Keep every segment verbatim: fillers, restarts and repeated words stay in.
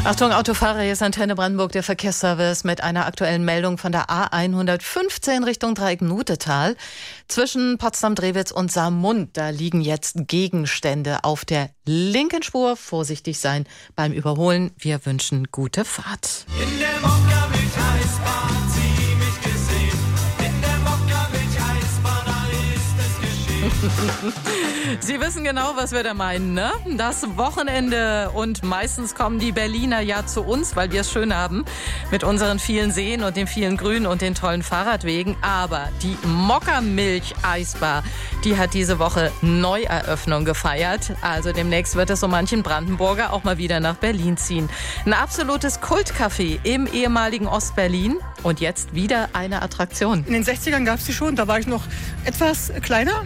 Achtung, Autofahrer, hier ist Antenne Brandenburg, der Verkehrsservice mit einer aktuellen Meldung von der A hundertfünfzehn Richtung Dreieck-Nutetal. Zwischen Potsdam-Drewitz und Saarmund, da liegen jetzt Gegenstände auf der linken Spur. Vorsichtig sein beim Überholen. Wir wünschen gute Fahrt. In der Mokka-Milch-Eisbahn sie mich gesehen. In der Mokka-Milch-Eisbahn, da ist es geschehen. Sie wissen genau, was wir da meinen, ne? Das Wochenende, und meistens kommen die Berliner ja zu uns, weil wir es schön haben mit unseren vielen Seen und den vielen Grünen und den tollen Fahrradwegen. Aber die Mokka-Milch-Eisbar, die hat diese Woche Neueröffnung gefeiert. Also demnächst wird es so manchen Brandenburger auch mal wieder nach Berlin ziehen. Ein absolutes Kultcafé im ehemaligen Ostberlin und jetzt wieder eine Attraktion. In den sechzigern gab es die schon, da war ich noch etwas kleiner.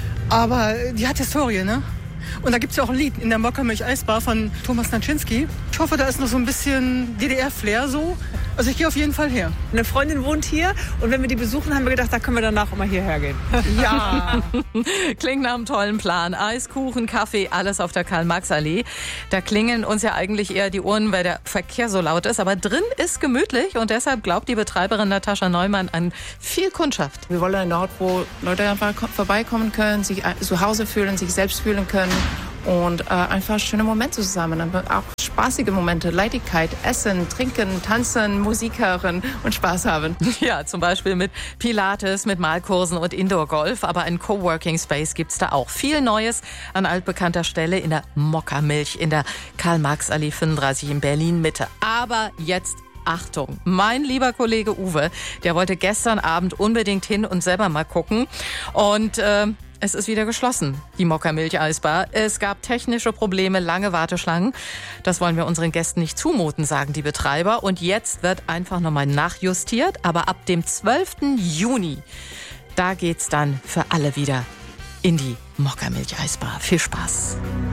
Aber die hat Historie, ne? Und da gibt es ja auch ein Lied in der Mokka-Milch-Eisbar von Thomas Naczynski. Ich hoffe, da ist noch so ein bisschen D D R-Flair so. Also ich gehe auf jeden Fall her. Eine Freundin wohnt hier und wenn wir die besuchen, haben wir gedacht, da können wir danach auch mal hierher gehen. Ja. Klingt nach einem tollen Plan. Eis, Kuchen, Kaffee, alles auf der Karl-Marx-Allee. Da klingeln uns ja eigentlich eher die Ohren, weil der Verkehr so laut ist. Aber drin ist gemütlich und deshalb glaubt die Betreiberin Natascha Neumann an viel Kundschaft. Wir wollen einen Ort, wo Leute einfach vorbeikommen können, sich zu Hause fühlen, sich selbst fühlen können und äh, einfach schöne Momente zusammen. Aber auch spaßige Momente, Leichtigkeit, Essen, Trinken, Tanzen, Musik hören und Spaß haben. Ja, zum Beispiel mit Pilates, mit Malkursen und Indoor-Golf. Aber ein Coworking-Space gibt's da auch. Viel Neues an altbekannter Stelle in der Mokka-Milch in der Karl-Marx-Allee fünfunddreißig in Berlin-Mitte. Aber jetzt Achtung, mein lieber Kollege Uwe, der wollte gestern Abend unbedingt hin und selber mal gucken. Und äh, es ist wieder geschlossen, die Mokka-Milch-Eisbar. Es gab technische Probleme, lange Warteschlangen. Das wollen wir unseren Gästen nicht zumuten, sagen die Betreiber. Und jetzt wird einfach nochmal nachjustiert. Aber ab dem zwölften Juni, da geht's dann für alle wieder in die Mokka-Milch-Eisbar. Viel Spaß.